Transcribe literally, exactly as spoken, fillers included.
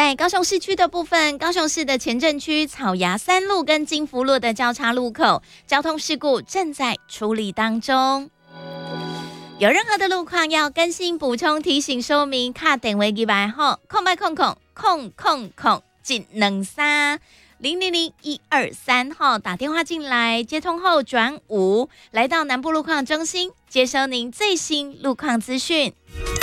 在高雄市区的部分，高雄市的前镇区草衙三路跟金福路的交叉路口，交通事故正在处理当中。有任何的路况要更新、补充、提醒、说明，卡电话几百号，空白空空空空空，进两三零零零一二三号打电话进来，接通后转五，来到南部路况中心，接收您最新路况资讯。